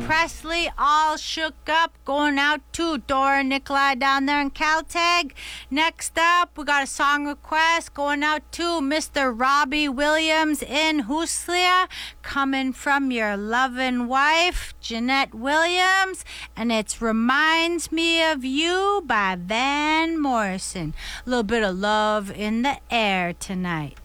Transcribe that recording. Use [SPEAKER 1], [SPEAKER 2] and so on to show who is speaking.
[SPEAKER 1] Presley, All Shook Up, going out to Dora Nikolai down there in Caltech. Next up, we got a song request going out to Mr. Robbie Williams in Huslia, coming from your loving wife, Jeanette Williams, and it Reminds Me of You by Van Morrison. A little bit of love in the air tonight.